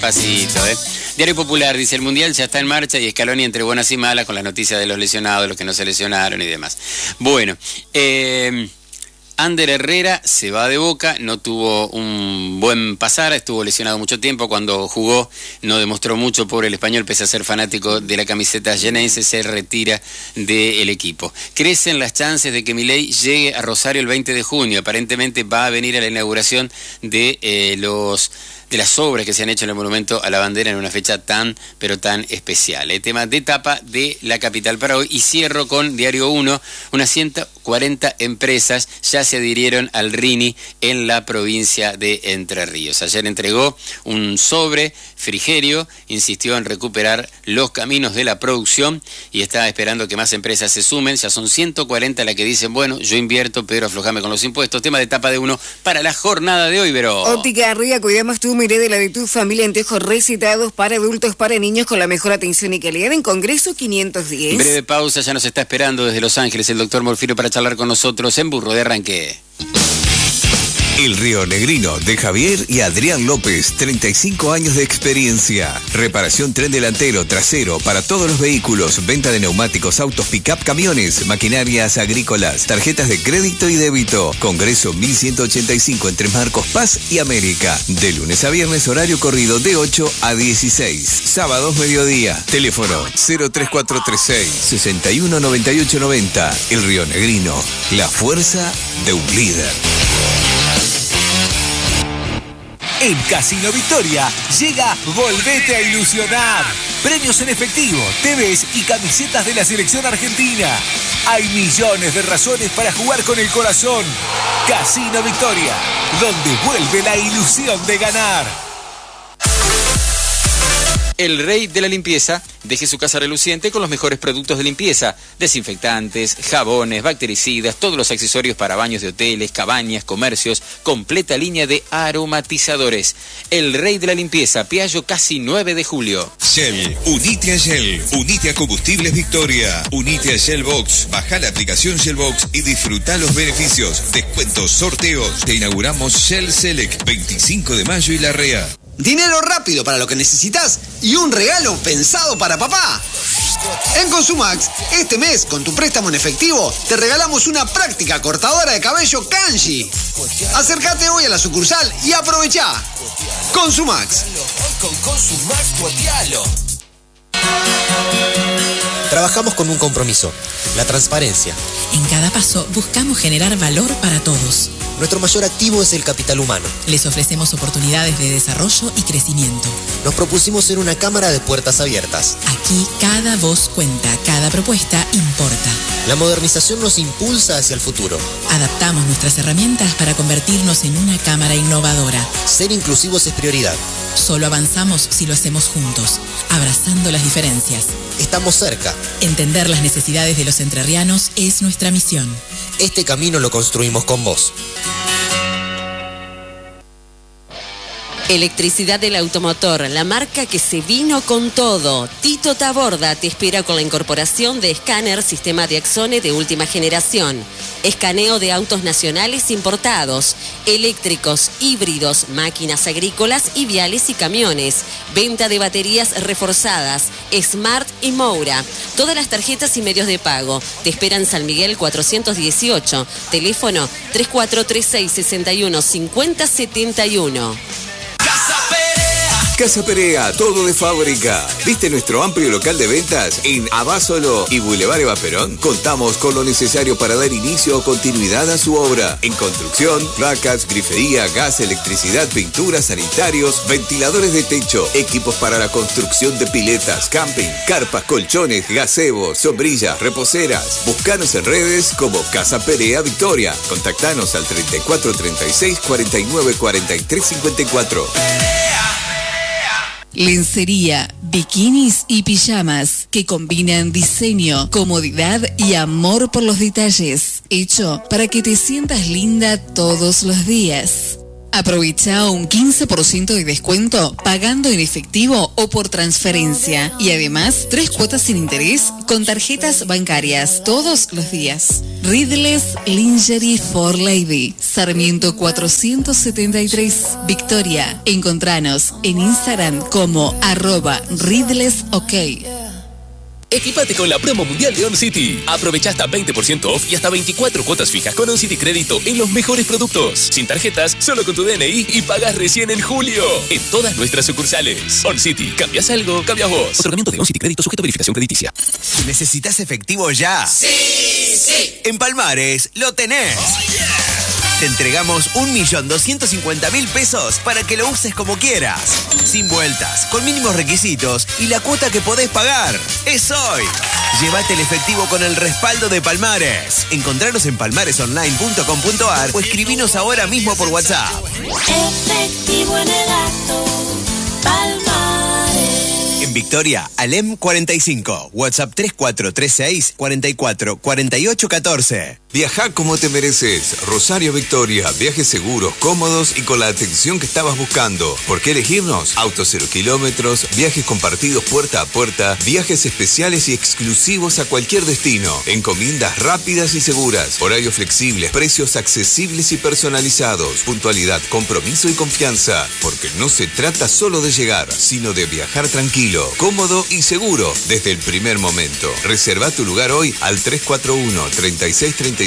Pasito, Diario Popular dice: el Mundial ya está en marcha y Scaloni entre buenas y malas con las noticias de los lesionados, los que no se lesionaron y demás. Bueno, Ander Herrera se va de Boca, no tuvo un buen pasar, estuvo lesionado mucho tiempo, cuando jugó no demostró mucho, pobre el español, pese a ser fanático de la camiseta llenense, se retira del equipo. Crecen las chances de que Milei llegue a Rosario el 20 de junio, aparentemente va a venir a la inauguración de las obras que se han hecho en el Monumento a la Bandera en una fecha tan, pero tan especial. El tema de etapa de la capital para hoy. Y cierro con Diario 1, unas 140 empresas ya se adhirieron al RINI en la provincia de Entre Ríos. Ayer entregó un sobre Frigerio, insistió en recuperar los caminos de la producción y está esperando que más empresas se sumen. Ya son 140 las que dicen, bueno, yo invierto, pero aflojame con los impuestos. Tema de etapa de 1 para la jornada de hoy, Vero. Óptica Arriba, cuidamos tu mirada de la de tu familia, anteojos recetados para adultos, para niños, con la mejor atención y calidad en Congreso 510. Breve pausa, ya nos está esperando desde Los Ángeles el doctor Morfino para charlar con nosotros en Burro de Arranque. El Río Negrino de Javier y Adrián López, 35 años de experiencia. Reparación tren delantero, trasero para todos los vehículos, venta de neumáticos, autos, pick-up, camiones, maquinarias agrícolas, tarjetas de crédito y débito. Congreso 1185 entre Marcos Paz y América. De lunes a viernes, horario corrido de 8 a 16. Sábados mediodía. Teléfono 03436 619890. El Río Negrino, la fuerza de un líder. En Casino Victoria llega Volvete a Ilusionar. Premios en efectivo, TVs y camisetas de la selección argentina. Hay millones de razones para jugar con el corazón. Casino Victoria, donde vuelve la ilusión de ganar. El rey de la limpieza, deje su casa reluciente con los mejores productos de limpieza, desinfectantes, jabones, bactericidas, todos los accesorios para baños de hoteles, cabañas, comercios, completa línea de aromatizadores. El rey de la limpieza, Piaggio casi 9 de julio. Shell, unite a Shell, unite a Combustibles Victoria, unite a Shell Box, baja la aplicación Shell Box y disfruta los beneficios, descuentos, sorteos. Te inauguramos Shell Select, 25 de mayo y Larrea. Dinero rápido para lo que necesitas y un regalo pensado para papá. En Consumax, este mes, con tu préstamo en efectivo, te regalamos una práctica cortadora de cabello Kanji. Acércate hoy a la sucursal y aprovechá. Consumax. Con Consumax, cuotealo. Trabajamos con un compromiso, la transparencia. En cada paso buscamos generar valor para todos. Nuestro mayor activo es el capital humano. Les ofrecemos oportunidades de desarrollo y crecimiento. Nos propusimos ser una cámara de puertas abiertas. Aquí cada voz cuenta, cada propuesta importa. La modernización nos impulsa hacia el futuro. Adaptamos nuestras herramientas para convertirnos en una cámara innovadora. Ser inclusivos es prioridad. Solo avanzamos si lo hacemos juntos, abrazando las diferencias. Estamos cerca. Entender las necesidades de los entrerrianos es nuestra misión. Este camino lo construimos con vos. Electricidad del Automotor, la marca que se vino con todo. Tito Taborda te espera con la incorporación de escáner sistema de Axone de última generación. Escaneo de autos nacionales importados, eléctricos, híbridos, máquinas agrícolas y viales y camiones. Venta de baterías reforzadas, Smart y Moura. Todas las tarjetas y medios de pago. Te esperan San Miguel 418. Teléfono 3436 61 50 71. Casa Perea, todo de fábrica. ¿Viste nuestro amplio local de ventas en Abasolo y Boulevard Eva Perón? Contamos con lo necesario para dar inicio o continuidad a su obra. En construcción, placas, grifería, gas, electricidad, pintura, sanitarios, ventiladores de techo, equipos para la construcción de piletas, camping, carpas, colchones, gazebos, sombrillas, reposeras. Búscanos en redes como Casa Perea Victoria. Contactanos al 3436 49 43 54. Lencería, bikinis y pijamas que combinan diseño, comodidad y amor por los detalles. Hecho para que te sientas linda todos los días. Aprovecha un 15% de descuento pagando en efectivo o por transferencia. Y además, 3 cuotas sin interés con tarjetas bancarias todos los días. Ridles Lingerie for Lady, Sarmiento 473, Victoria. Encontranos en Instagram como @RidlesOK. Equipate con la promo mundial de OnCity. Aprovecha hasta 20% off y hasta 24 cuotas fijas con OnCity Crédito en los mejores productos. Sin tarjetas, solo con tu DNI y pagas recién en julio. En todas nuestras sucursales. OnCity. ¿Cambias algo? Cambias vos. Otorgamiento de OnCity Crédito sujeto a verificación crediticia. ¿Necesitas efectivo ya? Sí. En Palmares lo tenés. Te entregamos 1.250.000 pesos para que lo uses como quieras. Sin vueltas, con mínimos requisitos y la cuota que podés pagar. ¡Es hoy! Llévate el efectivo con el respaldo de Palmares. Encontranos en palmaresonline.com.ar o escribinos ahora mismo por WhatsApp. Efectivo en el acto, Palmares. En Victoria, Alem 45, WhatsApp 3436 44 48 14. Viajá como te mereces. Rosario Victoria, viajes seguros, cómodos y con la atención que estabas buscando. ¿Por qué elegirnos? Autos 0 kilómetros, viajes compartidos puerta a puerta, viajes especiales y exclusivos a cualquier destino, encomiendas rápidas y seguras, horarios flexibles, precios accesibles y personalizados, puntualidad, compromiso y confianza. Porque no se trata solo de llegar, sino de viajar tranquilo, cómodo y seguro desde el primer momento. Reserva tu lugar hoy al 341-3637-190,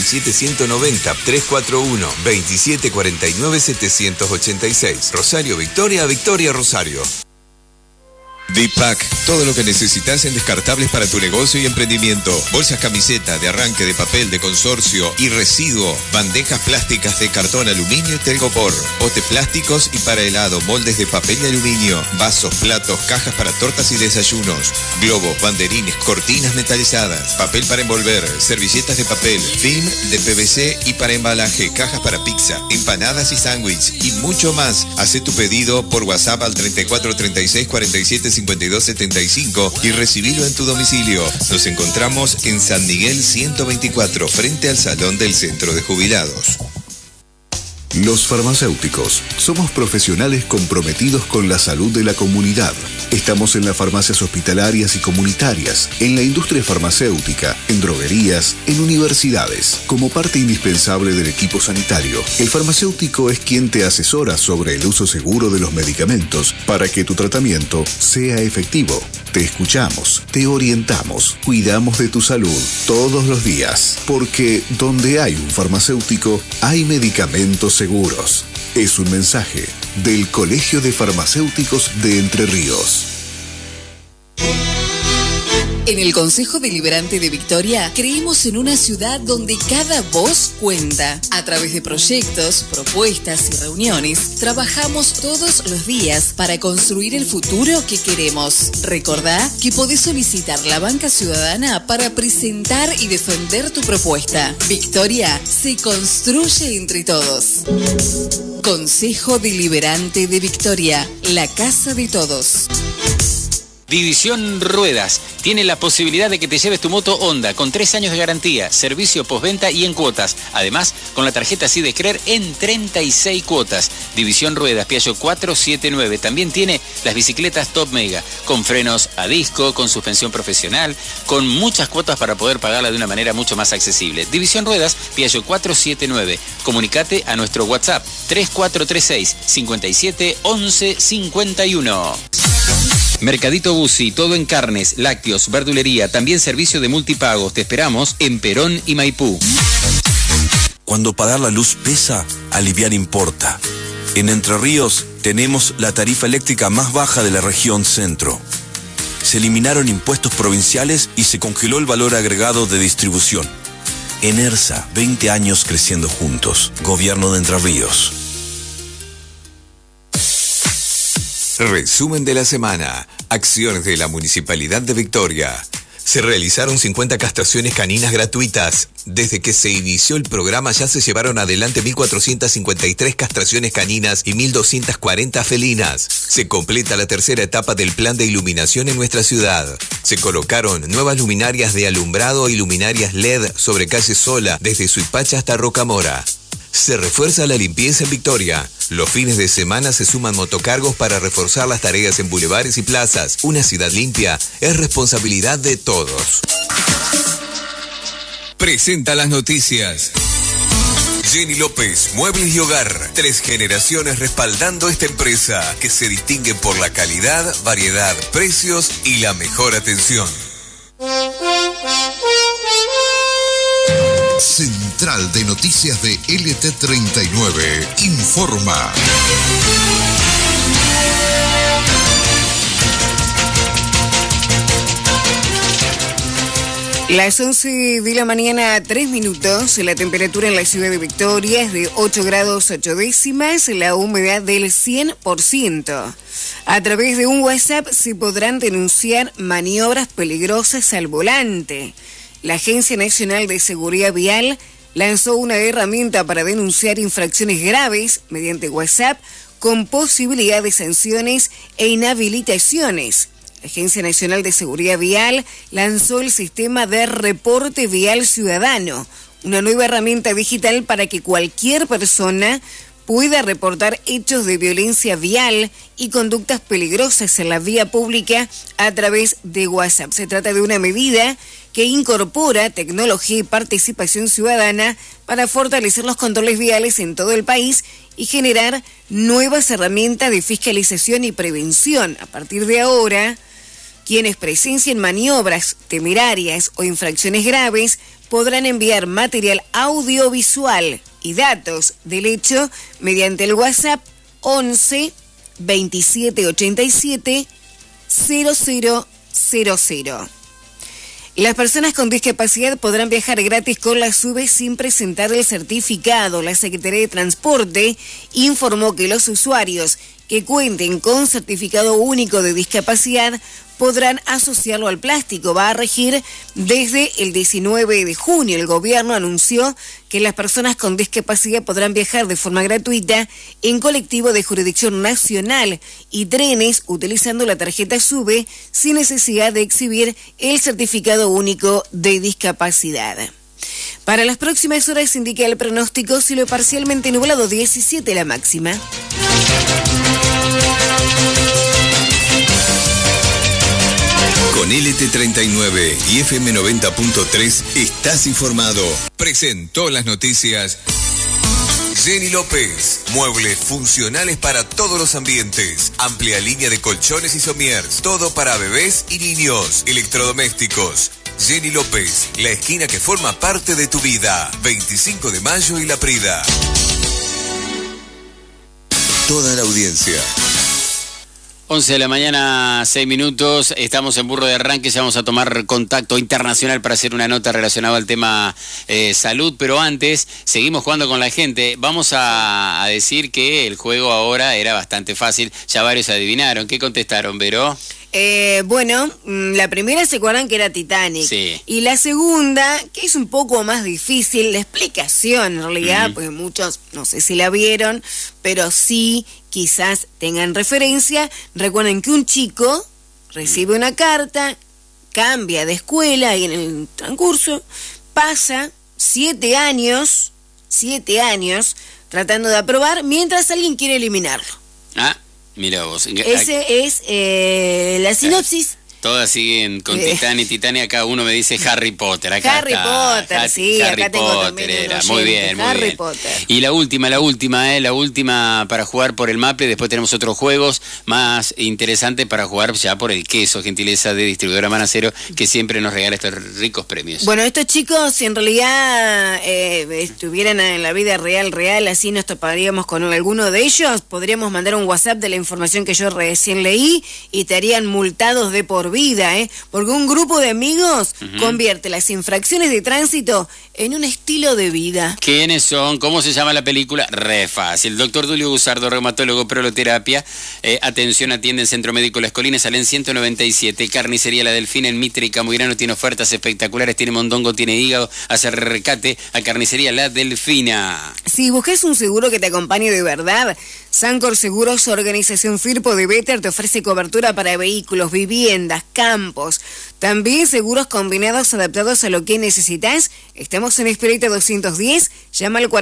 341-2749-786. Rosario Victoria, Victoria Rosario. Dipac, todo lo que necesitas en descartables para tu negocio y emprendimiento. Bolsas camiseta de arranque de papel de consorcio y residuo. Bandejas plásticas de cartón, aluminio y telgopor. Botes plásticos y para helado, moldes de papel y aluminio. Vasos, platos, cajas para tortas y desayunos. Globos, banderines, cortinas metalizadas. Papel para envolver, servilletas de papel, film de PVC y para embalaje. Cajas para pizza, empanadas y sándwich y mucho más. Hacé tu pedido por WhatsApp al 3436 47 5275 y recibilo en tu domicilio. Nos encontramos en San Miguel 124, frente al Salón del Centro de Jubilados. Los farmacéuticos somos profesionales comprometidos con la salud de la comunidad. Estamos en las farmacias hospitalarias y comunitarias, en la industria farmacéutica, en droguerías, en universidades. Como parte indispensable del equipo sanitario, el farmacéutico es quien te asesora sobre el uso seguro de los medicamentos para que tu tratamiento sea efectivo. Te escuchamos, te orientamos, cuidamos de tu salud todos los días, porque donde hay un farmacéutico, hay medicamentos seguros. Es un mensaje del Colegio de Farmacéuticos de Entre Ríos. En el Consejo Deliberante de Victoria creemos en una ciudad donde cada voz cuenta. A través de proyectos, propuestas y reuniones, trabajamos todos los días para construir el futuro que queremos. Recordá que podés solicitar la banca ciudadana para presentar y defender tu propuesta. Victoria se construye entre todos. Consejo Deliberante de Victoria, la casa de todos. División Ruedas tiene la posibilidad de que te lleves tu moto Honda con 3 años de garantía, servicio postventa y en cuotas. Además, con la tarjeta Sidecrer en 36 cuotas. División Ruedas, Piaggio 479. También tiene las bicicletas Top Mega, con frenos a disco, con suspensión profesional, con muchas cuotas para poder pagarla de una manera mucho más accesible. División Ruedas, Piaggio 479. Comunicate a nuestro WhatsApp 3436 57 11 51. Mercadito Bussi, todo en carnes, lácteos, verdulería, también servicio de multipagos. Te esperamos en Perón y Maipú. Cuando pagar la luz pesa, aliviar importa. En Entre Ríos tenemos la tarifa eléctrica más baja de la región centro. Se eliminaron impuestos provinciales y se congeló el valor agregado de distribución. Enersa, 20 años creciendo juntos. Gobierno de Entre Ríos. Resumen de la semana. Acciones de la Municipalidad de Victoria. Se realizaron 50 castraciones caninas gratuitas. Desde que se inició el programa ya se llevaron adelante 1.453 castraciones caninas y 1.240 felinas. Se completa la tercera etapa del plan de iluminación en nuestra ciudad. Se colocaron nuevas luminarias de alumbrado y luminarias LED sobre calle Sola, desde Suipacha hasta Rocamora. Se refuerza la limpieza en Victoria. Los fines de semana se suman motocargos para reforzar las tareas en bulevares y plazas. Una ciudad limpia es responsabilidad de todos. Presenta las noticias. Jenny López, Muebles y Hogar. 3 generaciones respaldando esta empresa que se distingue por la calidad, variedad, precios y la mejor atención. Central de Noticias de LT39 informa. Las 11 de la mañana, 3 minutos, la temperatura en la ciudad de Victoria es de 8 grados 8 décimas, la humedad del 100%. A través de un WhatsApp se podrán denunciar maniobras peligrosas al volante. La Agencia Nacional de Seguridad Vial lanzó una herramienta para denunciar infracciones graves mediante WhatsApp con posibilidad de sanciones e inhabilitaciones. La Agencia Nacional de Seguridad Vial lanzó el sistema de reporte vial ciudadano, una nueva herramienta digital para que cualquier persona pueda reportar hechos de violencia vial y conductas peligrosas en la vía pública a través de WhatsApp. Se trata de una medida que incorpora tecnología y participación ciudadana para fortalecer los controles viales en todo el país y generar nuevas herramientas de fiscalización y prevención. A partir de ahora, quienes presencien maniobras temerarias o infracciones graves podrán enviar material audiovisual y datos del hecho mediante el WhatsApp 11 27 87 0000. Las personas con discapacidad podrán viajar gratis con la SUBE sin presentar el certificado. La Secretaría de Transporte informó que los usuarios que cuenten con certificado único de discapacidad podrán asociarlo al plástico. Va a regir desde el 19 de junio. El gobierno anunció que las personas con discapacidad podrán viajar de forma gratuita en colectivo de jurisdicción nacional y trenes utilizando la tarjeta SUBE sin necesidad de exhibir el certificado único de discapacidad. Para las próximas horas indica el pronóstico cielo parcialmente nublado, 17 la máxima. Con LT39 y FM 90.3 estás informado. Presentó las noticias Jenny López. Muebles funcionales para todos los ambientes. Amplia línea de colchones y somiers. Todo para bebés y niños. Electrodomésticos. Jenny López, la esquina que forma parte de tu vida. 25 de mayo y La Prida. Toda la audiencia. 11 de la mañana, 6 minutos, estamos en Burro de Arranque, ya vamos a tomar contacto internacional para hacer una nota relacionada al tema salud, pero antes seguimos jugando con la gente. Vamos a decir que el juego ahora era bastante fácil, ya varios adivinaron. ¿Qué contestaron, Vero? Bueno, la primera se acuerdan que era Titanic. Sí. Y la segunda, que es un poco más difícil, la explicación en realidad, porque muchos no sé si la vieron, pero sí quizás tengan referencia. Recuerden que un chico recibe una carta, cambia de escuela y en el transcurso pasa 7 años tratando de aprobar mientras alguien quiere eliminarlo. Ah, mira vos. Ese es la sinopsis. Todas siguen con Titanic, acá uno me dice Harry Potter. Acá Harry está. Potter, sí, Harry acá tengo Potter también era. un Muy oyente, bien, muy Harry bien. Potter. Y la última para jugar por el Maple, después tenemos otros juegos más interesantes para jugar ya por el queso, gentileza de Distribuidora Manacero, que siempre nos regala estos ricos premios. Bueno, estos chicos, si en realidad estuvieran en la vida real, así nos toparíamos con alguno de ellos, podríamos mandar un WhatsApp de la información que yo recién leí y te harían multados de por vida, porque un grupo de amigos convierte las infracciones de tránsito en un estilo de vida. ¿Quiénes son? ¿Cómo se llama la película? Re fácil. Doctor Dulio Guzardo, reumatólogo, proloterapia. Atención, atiende en Centro Médico Las Colinas, Salén 197. Carnicería La Delfina en Mitre y Camuirano tiene ofertas espectaculares. Tiene mondongo, tiene hígado. Hace recate a Carnicería La Delfina. Si buscas un seguro que te acompañe de verdad, Sancor Seguros, organización Firpo de Better, te ofrece cobertura para vehículos, viviendas, campos. También seguros combinados adaptados a lo que necesitas. Estamos en Esperita 210, llama al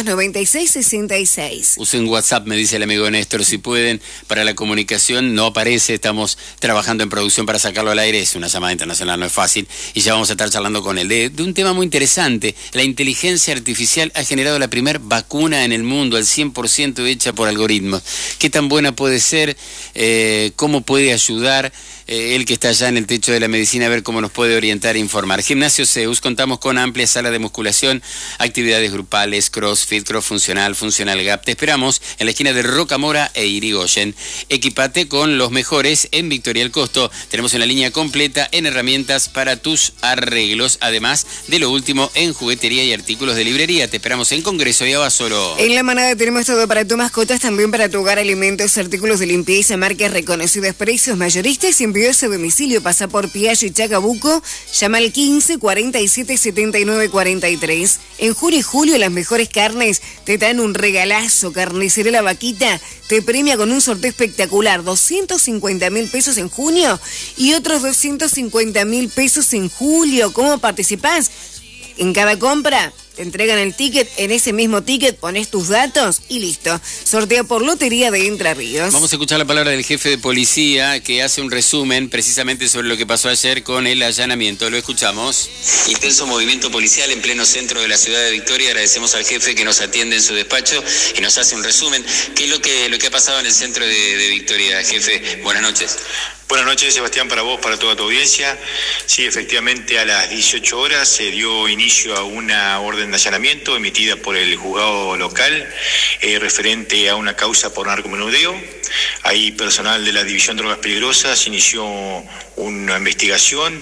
4296-66. Usen WhatsApp, me dice el amigo Néstor, si pueden, para la comunicación. No aparece, estamos trabajando en producción para sacarlo al aire, es una llamada internacional, no es fácil, y ya vamos a estar charlando con él de un tema muy interesante. La inteligencia artificial ha generado la primera vacuna en el mundo, al 100% hecha por algoritmos. ¿Qué tan buena puede ser? ¿Cómo puede ayudar? Él que está allá en el techo de la medicina, a ver cómo nos puede orientar e informar. Gimnasio Zeus, contamos con amplia sala de musculación, actividades grupales, crossfit, cross funcional, funcional gap. Te esperamos en la esquina de Rocamora e Irigoyen. Equipate con los mejores en Victoria El Costo. Tenemos una línea completa en herramientas para tus arreglos, además de lo último en juguetería y artículos de librería. Te esperamos en Congreso y Abasolo. En La Manada tenemos todo para tu mascotas, también para tu hogar, alimentos, artículos de limpieza, marcas reconocidas, precios mayoristas y envíos a domicilio. Pasa por Piaggio y Chacabuco, llama al 15 47 79 43. En junio y julio las mejores carnes te dan un regalazo. Carnicería La Vaquita te premia con un sorteo espectacular, 250.000 pesos en junio y otros 250.000 pesos en julio. ¿Cómo participás? En cada compra te entregan el ticket, en ese mismo ticket pones tus datos y listo. Sortea por Lotería de Entre Ríos. Vamos a escuchar la palabra del jefe de policía que hace un resumen precisamente sobre lo que pasó ayer con el allanamiento. Lo escuchamos. Intenso movimiento policial en pleno centro de la ciudad de Victoria. Agradecemos al jefe que nos atiende en su despacho y nos hace un resumen. ¿Qué es lo que ha pasado en el centro de Victoria, jefe? Buenas noches. Buenas noches, Sebastián, para vos, para toda tu audiencia. Sí, efectivamente, a las 18 horas se dio inicio a una orden de allanamiento emitida por el juzgado local referente a una causa por narcomenudeo. Ahí personal de la División de Drogas Peligrosas inició una investigación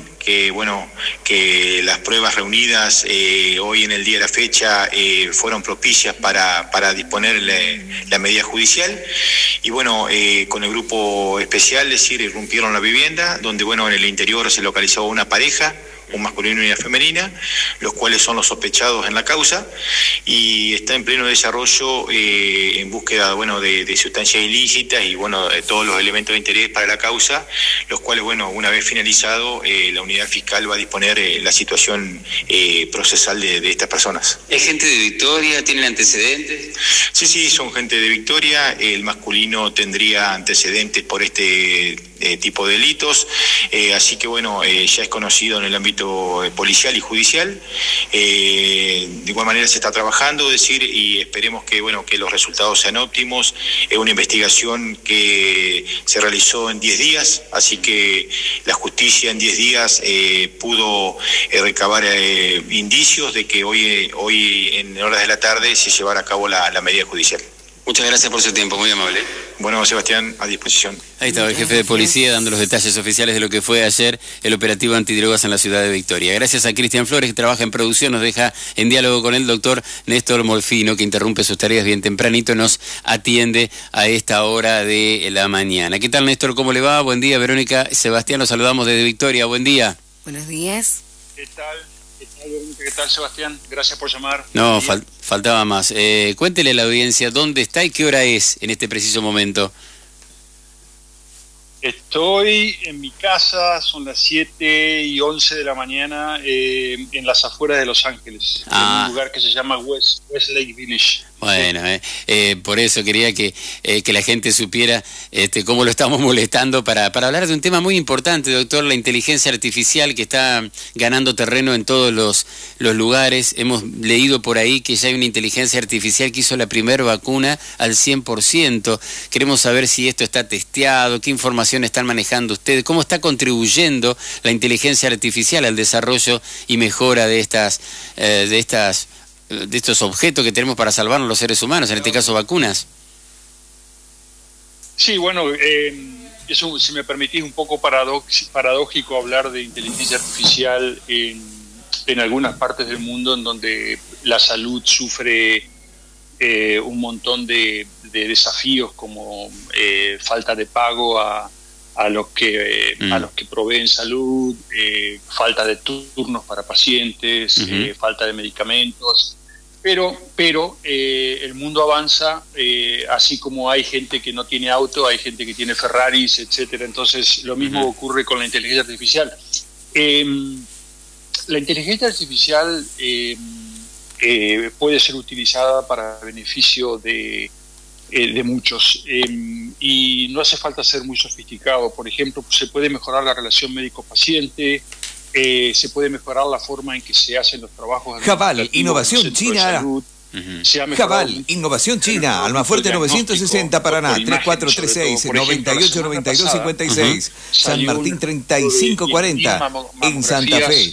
que las pruebas reunidas hoy en el día de la fecha fueron propicias para disponer la medida judicial. Y con el grupo especial, es decir, irrumpieron la vivienda, donde en el interior se localizó una pareja, un masculino y una femenina, los cuales son los sospechados en la causa, y está en pleno desarrollo en búsqueda de sustancias ilícitas y de todos los elementos de interés para la causa, los cuales una vez finalizado la unidad fiscal va a disponer la situación procesal de estas personas. ¿Es gente de Victoria? ¿Tienen antecedentes? Sí, son gente de Victoria. El masculino tendría antecedentes por este tipo de delitos, así que ya es conocido en el ámbito policial y judicial. De igual manera se está trabajando, y esperemos que los resultados sean óptimos. Es una investigación que se realizó en 10 días, así que la justicia en 10 días pudo recabar indicios de que hoy en horas de la tarde se llevará a cabo la medida judicial. Muchas gracias por su tiempo, muy amable. Bueno, Sebastián, a disposición. Ahí estaba el jefe de policía dando los detalles oficiales de lo que fue ayer el operativo antidrogas en la ciudad de Victoria. Gracias a Cristian Flores, que trabaja en producción, nos deja en diálogo con el doctor Néstor Molfino, que interrumpe sus tareas bien tempranito, nos atiende a esta hora de la mañana. ¿Qué tal, Néstor? ¿Cómo le va? Buen día, Verónica. Sebastián, los saludamos desde Victoria. Buen día. Buenos días. ¿Qué tal? ¿Qué tal, Sebastián? Gracias por llamar. No, faltaba más. Cuéntele a la audiencia dónde está y qué hora es en este preciso momento. Estoy en mi casa, son las 7:11 de la mañana, en las afueras de Los Ángeles, en un lugar que se llama Westlake Village. Bueno, por eso quería que la gente supiera cómo lo estamos molestando para hablar de un tema muy importante, doctor, la inteligencia artificial que está ganando terreno en todos los lugares. Hemos leído por ahí que ya hay una inteligencia artificial que hizo la primera vacuna al 100%. Queremos saber si esto está testeado, qué información están manejando ustedes, cómo está contribuyendo la inteligencia artificial al desarrollo y mejora de estos objetos que tenemos para salvarnos los seres humanos, en este caso vacunas. Sí, eso, si me permitís, un poco paradójico hablar de inteligencia artificial en algunas partes del mundo en donde la salud sufre un montón de desafíos como falta de pago a los que proveen falta de turnos para pacientes, falta de medicamentos, Pero el mundo avanza, así como hay gente que no tiene auto, hay gente que tiene Ferraris, etcétera. Entonces lo mismo ocurre con la inteligencia artificial. La inteligencia artificial puede ser utilizada para beneficio de muchos, y no hace falta ser muy sofisticado. Por ejemplo, se puede mejorar la relación médico-paciente, se puede mejorar la forma en que se hacen los trabajos. Jabal, innovación china. Jabal, innovación china, Almafuerte 960, Paraná, 3436-989256, San Martín 3540, en Santa Fe,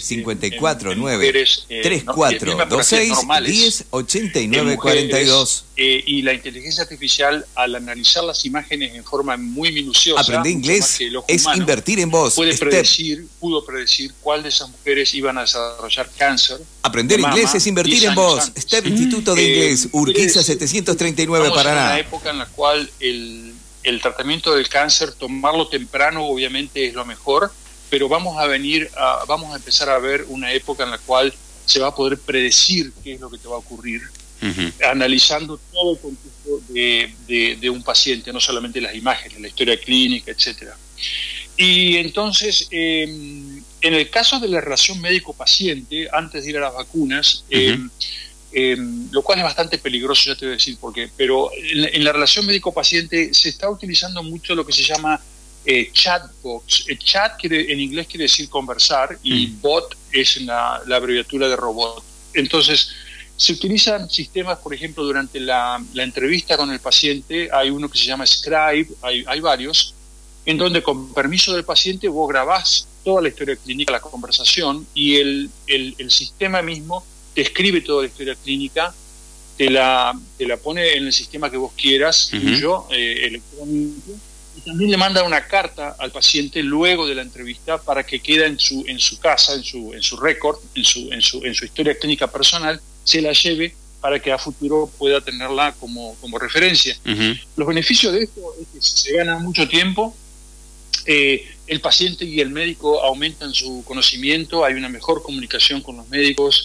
549-3426-108942. Y la inteligencia artificial, al analizar las imágenes en forma muy minuciosa, aprender inglés es invertir en vos. Pudo predecir cuál de esas mujeres iban a desarrollar cáncer. Aprender inglés es invertir en vos. STEP Instituto de Inglés, Urquiza 739, Paraná. En una época en la cual el tratamiento del cáncer, tomarlo temprano obviamente es lo mejor, pero vamos a empezar a ver una época en la cual se va a poder predecir qué es lo que te va a ocurrir, analizando todo el contexto de un paciente, no solamente las imágenes, la historia clínica, etcétera. Y entonces, en el caso de la relación médico-paciente, antes de ir a las vacunas, lo cual es bastante peligroso, ya te voy a decir por qué, pero en la relación médico-paciente se está utilizando mucho lo que se llama chatbox. Chat en inglés quiere decir conversar, y bot es la abreviatura de robot. Entonces, se utilizan sistemas, por ejemplo, durante la entrevista con el paciente, hay uno que se llama Scribe, hay varios, en donde con permiso del paciente vos grabás toda la historia clínica, la conversación, y el sistema mismo te escribe toda la historia clínica, te la pone en el sistema que vos quieras, tuyo, electrónico, y también le manda una carta al paciente luego de la entrevista para que quede en su casa, en su récord, en su historia clínica personal, se la lleve para que a futuro pueda tenerla como referencia. Los beneficios de esto es que se gana mucho tiempo, el paciente y el médico aumentan su conocimiento, hay una mejor comunicación con los médicos,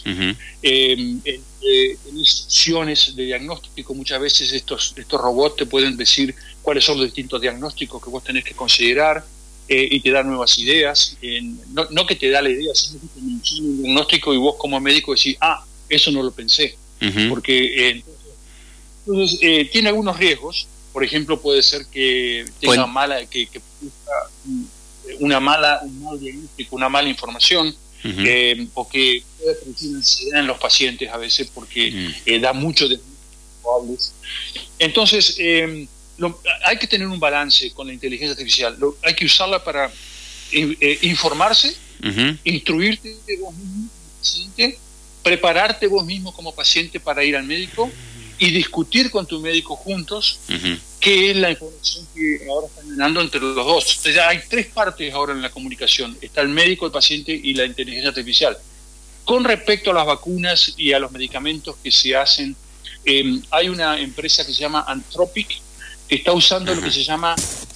opciones de diagnóstico. Muchas veces estos robots te pueden decir cuáles son los distintos diagnósticos que vos tenés que considerar, y te dan nuevas ideas, no que te da la idea, sino que te menciona un diagnóstico y vos como médico decís, eso no lo pensé, porque entonces tiene algunos riesgos. Por ejemplo, puede ser que tenga un mal diagnóstico, una mala información, o que pueda producir ansiedad en los pacientes a veces porque da mucho de probables. Entonces, hay que tener un balance con la inteligencia artificial. Hay que usarla para informarse, instruirte vos mismo como paciente, prepararte vos mismo como paciente para ir al médico y discutir con tu médico juntos qué es la información que ahora están ganando entre los dos. Entonces, hay tres partes ahora en la comunicación. Está el médico, el paciente y la inteligencia artificial. Con respecto a las vacunas y a los medicamentos que se hacen, hay una empresa que se llama Anthropic, que está usando lo que se llama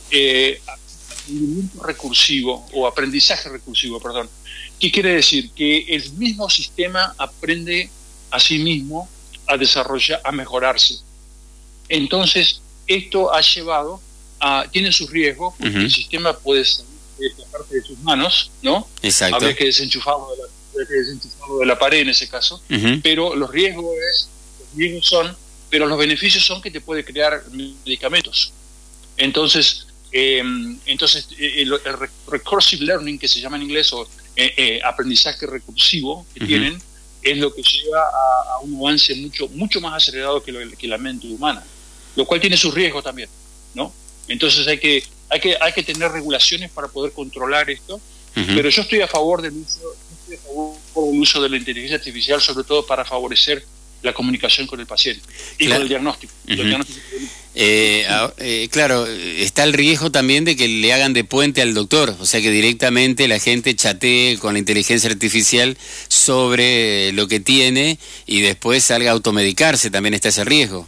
aprendizaje recursivo, perdón. ¿Qué quiere decir? Que el mismo sistema aprende a sí mismo a desarrollar, a mejorarse. Entonces, esto ha llevado tiene sus riesgos, porque el sistema puede salir de parte de sus manos, ¿no? Exacto. Habría que desenchufarlo de la pared en ese caso, pero los riesgos son, pero los beneficios son que te puede crear medicamentos. Entonces, el recursive learning, que se llama en inglés, o aprendizaje recursivo que tienen, es lo que lleva a un avance mucho más acelerado que la mente humana, lo cual tiene sus riesgos también, ¿no? Entonces hay que tener regulaciones para poder controlar esto, pero yo estoy a favor del uso de la inteligencia artificial, sobre todo para favorecer la comunicación con el paciente y con el diagnóstico. Claro, está el riesgo también de que le hagan de puente al doctor, o sea que directamente la gente chatee con la inteligencia artificial sobre lo que tiene y después salga a automedicarse, también está ese riesgo.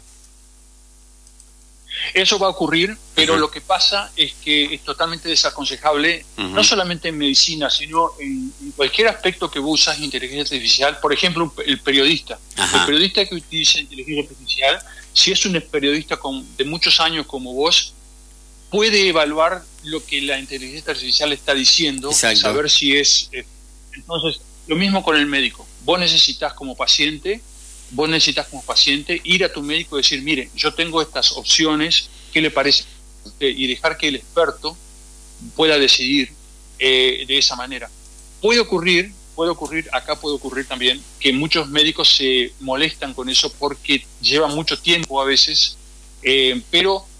Eso va a ocurrir, pero lo que pasa es que es totalmente desaconsejable, no solamente en medicina, sino en cualquier aspecto que vos usas inteligencia artificial, por ejemplo, el periodista. Ajá. El periodista que utiliza inteligencia artificial, si es un periodista de muchos años como vos, puede evaluar lo que la inteligencia artificial está diciendo, saber si es... entonces, lo mismo con el médico. Vos necesitas como paciente ir a tu médico y decir, mire, yo tengo estas opciones, ¿qué le parece? Y dejar que el experto pueda decidir de esa manera. Puede ocurrir también que muchos médicos se molestan con eso porque lleva mucho tiempo a veces, pero